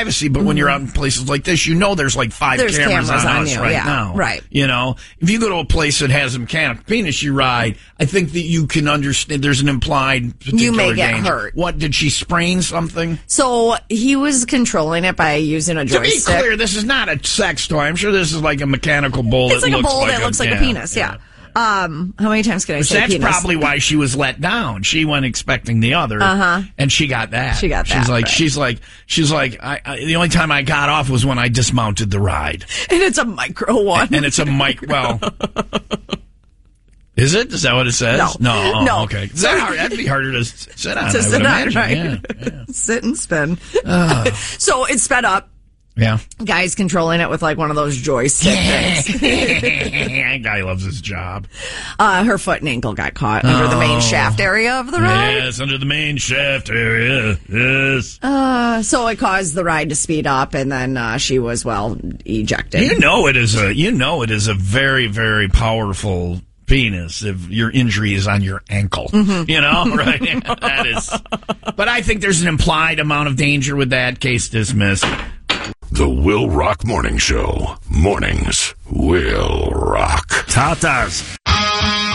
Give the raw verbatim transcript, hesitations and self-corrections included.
privacy, but mm-hmm. when you're out in places like this, you know there's like five there's cameras, cameras on, on us you. right yeah, now. Right. You know, if you go to a place that has a mechanical penis you ride, I think that you can understand there's an implied particular You may get danger. hurt. What, did she sprain something? So he was controlling it by using a joystick. To be clear, this is not a sex toy. I'm sure this is like a mechanical bull. It's that like a looks bowl like that a, looks like yeah, a penis, yeah. yeah. Um, how many times can I But say that's penis? probably why she was let down. She went expecting the other, uh-huh. and she got that. She got that. She's like, right. she's like, she's like. I, I, the only time I got off was when I dismounted the ride, and it's a micro one, and it's a mic. Well, is it? Is that what it says? No, no, oh, no. Okay, is that hard? That'd be harder to sit on. To I sit would on, imagine. right? Yeah, yeah. Sit and spin. Oh. So it sped up. Yeah. Guy's controlling it with like one of those joystick things. Guy loves his job. Uh, her foot and ankle got caught under oh. the main shaft area of the ride. Yes, under the main shaft area. Yes. Uh, so it caused the ride to speed up, and then uh, she was, well, ejected. You know it is a, you know it is a very, very powerful penis if your injury is on your ankle. Mm-hmm. You know, right? That is. But I think there's an implied amount of danger with that. Case dismissed. The Will Rock Morning Show. Mornings will rock. Tatas.